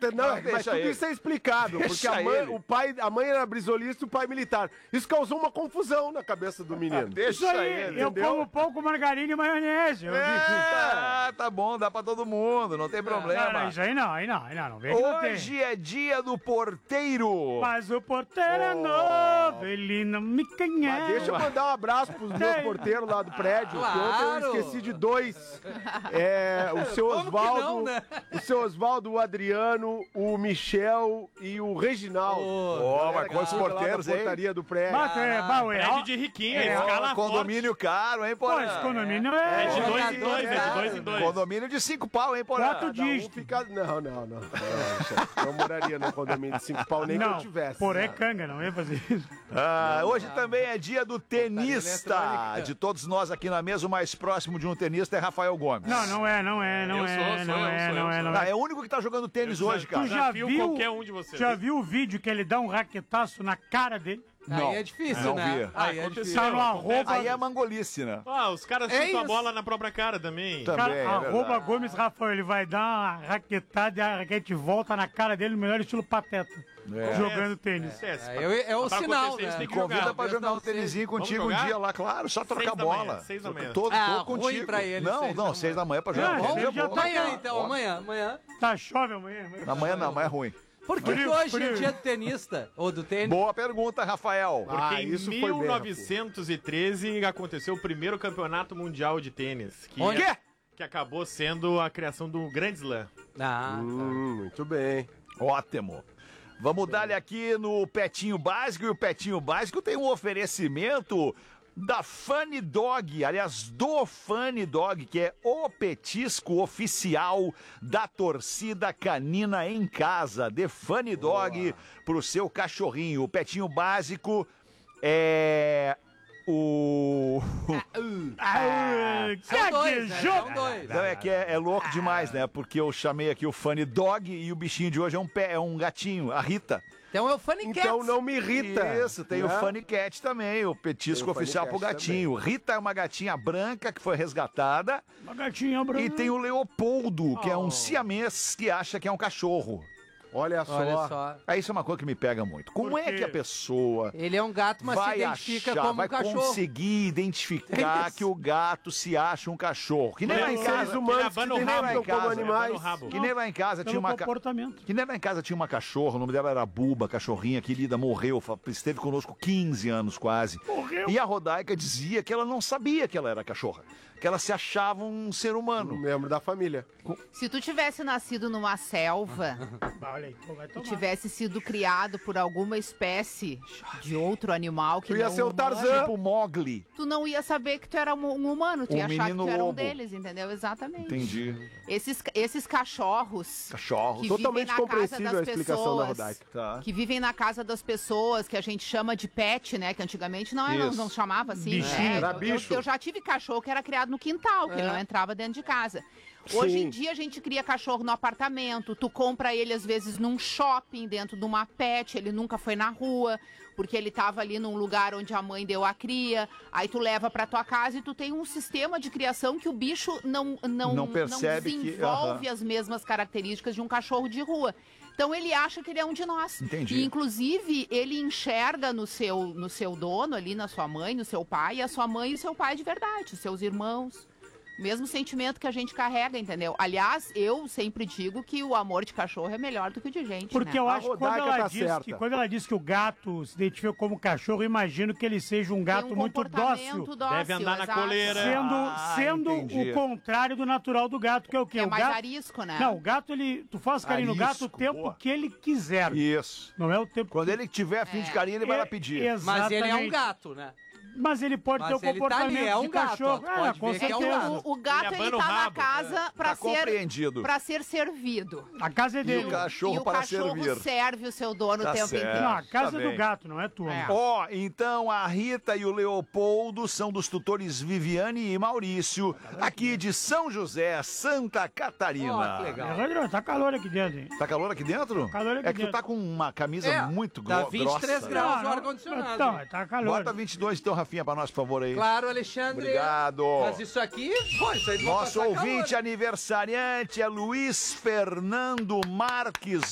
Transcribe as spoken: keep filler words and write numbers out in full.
não, Ah, mas deixa tudo ele. isso é explicado, porque Deixa a mãe, ele. o pai, a mãe era brisolista e o pai militar. Isso causou uma confusão na cabeça do menino. Deixa Isso aí, ele, eu entendeu? como pouco margarina e maionese. Eu É, tá bom, dá pra todo mundo, não tem Não, não, problema. isso aí não, aí não, aí não. não vem que não tem. Hoje é dia do porteiro. Mas o porteiro é novo, ele não me Mas conhece. deixa eu mandar um abraço pros meus porteiros lá do prédio, que ontem eu esqueci de dois. É, o seu Como que Osvaldo, não, né? o seu Osvaldo, o Adriano, o Michel e o Reginaldo. Ó, mas quantos Cuida lá da porteiros, hein? portaria do prédio. Mas, é, bah, ué, Prédio ó, de riquinho, É, escala Ó, condomínio caro, hein, Pô, Porã? esse condomínio é... É de dois em É, dois, é de dois em dois. Condomínio de cinco pau, hein, Porã? Quatro Cada um dígitos. fica... Não, não, não. Não, chefe, não moraria no condomínio de cinco pau nem que eu Não, tivesse. porém é canga, não ia fazer isso. Ah, hoje também é dia do tenista. eletrônica. De todos nós aqui na mesa, o mais próximo de um tenista é Rafael Gomes. Não, não é, não é, não Eu é, sou, sou não eu, é, sou não eu, é, sou não Ah, é. é o único que tá jogando tênis hoje, cara. Tu já Desafio viu, qualquer um de vocês. já viu o vídeo que ele dá um raquetaço na cara dele? Não, Aí é difícil, não né? vi. Aí é Aconteceu. difícil. Tá no arroba, Aí é mangolice, né? Ah, os caras É chutam a isso. bola na própria cara também. Também, cara, é arroba verdade. Gomes Rafael, ele vai dar uma raquetada e a raquete volta na cara dele no melhor estilo pateta, É. jogando tênis. Esquece. É, eu- é o Pra sinal, acontecer isso, né? tem que Convida jogar. pra jogar um tênisinho contigo um jogar? dia lá, claro, só trocar Seis da bola. manhã, seis da manhã. Todo, Ah, todo ruim contigo. pra ele, Não, seis não, da seis da manhã pra jogar Ah, bola. ele é já bom. tá- Amanhã, então, amanhã, amanhã. Tá, chove amanhã. amanhã. Amanhã não, amanhã é ruim. Por que, que Frio, hoje frio. é dia do tenista? Ou do tênis? Boa pergunta, Rafael. Ah, Porque em isso foi bem, mil novecentos e treze aconteceu o primeiro campeonato mundial de tênis. Que, Onde? que acabou sendo a criação do Grand Slam. Ah, Hum, muito bem. Ótimo. Vamos dar-lhe aqui no Petinho Básico, e o Petinho Básico tem um oferecimento da Funny Dog, aliás, do Funny Dog, que é o petisco oficial da torcida canina em casa. De Funny Dog pro seu cachorrinho. O Petinho Básico é o... Ah, são dois, né? gaguejou. São dois. Não, é que é, é louco demais, né? Porque eu chamei aqui o Funny Dog e o bichinho de hoje é um pé, é um gatinho, a Rita. Então é o Funny Cat. Então não me irrita. Isso, tem né? o Funny Cat também, o petisco Tem o Funny oficial pro Cat gatinho. Rita é uma gatinha branca que foi resgatada. Uma gatinha branca. E tem o Leopoldo, que é um siamês que acha que é um cachorro. Olha só. Olha só. Aí isso é uma coisa que me pega muito. Como Por é quê? que a pessoa Ele é um gato, mas se vai identifica achar, como vai um cachorro. conseguir identificar Isso. que o gato se acha um cachorro? Que nem lá em Seres casa. humanos que abana o se rabo, identificam em casa, como né? animais. Abana o rabo. Que nem lá em casa tinha Pelo uma ca- comportamento. Que nem lá em casa tinha uma cachorra, o nome dela era Buba, cachorrinha querida, morreu, fa- esteve conosco quinze anos quase. Morreu. E a Rodaica dizia que ela não sabia que ela era cachorra, que ela se achava um ser Um humano. membro da família. Se tu tivesse nascido numa selva Bah, olha aí, pô, vai e tomar. tivesse sido criado por alguma espécie de outro animal que Tu ia não ser o humano, Tarzan. Tipo Mogli. tu não ia saber que tu era um um humano, tu Um ia achar que menino tu era um lobo. deles, entendeu? Exatamente. Entendi. Esses, esses cachorros Cachorro. que Totalmente vivem na casa compreensível das a explicação da pessoas, Rodaica. Tá. que vivem na casa das pessoas, que a gente chama de pet, né? Que antigamente não, era, Isso. não chamava assim. Bichinho. né? Era Eu- bicho. Eu, eu já tive cachorro que era criado no quintal, que É. não entrava dentro de casa. Hoje Sim. em dia a gente cria cachorro no apartamento, tu compra ele às vezes num shopping, dentro de uma pet, ele nunca foi na rua, porque ele tava ali num lugar onde a mãe deu a cria, aí tu leva pra tua casa e tu tem um sistema de criação que o bicho não, não, Não percebe que- desenvolve as mesmas características de um cachorro de rua. Então ele acha que ele é um de nós. Entendi. E inclusive ele enxerga no seu, no seu dono ali, na sua mãe, no seu pai, a sua mãe e o seu pai de verdade, os seus irmãos. O mesmo sentimento que a gente carrega, entendeu? Aliás, eu sempre digo que o amor de cachorro é melhor do que o de gente, Porque né? eu A acho que quando Rodaica ela, tá diz certa. que quando ela diz que o gato se identifica como cachorro, eu imagino que ele seja um Tem gato um muito comportamento dócil. dócil, Deve andar na exato. coleira. Sendo, Ah, sendo entendi. o contrário do natural do gato, que é o quê? É o mais gato... arisco, né? Não, o gato, ele. Tu faz carinho no gato o Arisco, tempo boa. que ele quiser. Isso. Não é o tempo Quando ele tiver afim de carinho, ele vai lá pedir. Mas ele é um Exatamente. gato, né? Mas ele pode Mas ter o ele tá comportamento ali, é um de gato, cachorro. tu Ah, pode com ver que é um certeza. gato. O, o gato, Ele ele, abana o tá na rabo. casa pra Tá ser compreendido. para ser servido. A casa é E dele. o cachorro e o para cachorro servir. serve o seu dono Tá o tempo certo. inteiro. Não, a casa Tá é do bem. gato, não é tua. É. Ó, então a Rita e o Leopoldo são dos tutores Viviane e Maurício, aqui de São José, Santa Catarina. Ó, que legal. É, Rodrigo, tá calor aqui dentro, hein? Tá calor aqui dentro? Calor aqui é que tu dentro. tá com uma camisa É, muito dá gro vinte e três grossa. graus. né? o ar-condicionado. Então, tá calor. Bota vinte e dois então, Rafinha, pra nós, por favor, aí. Claro, Alexandre. Obrigado. Mas isso aqui, pô, isso aí não vai Nosso passar ouvinte calor. aniversariante é Luiz Fernando Marques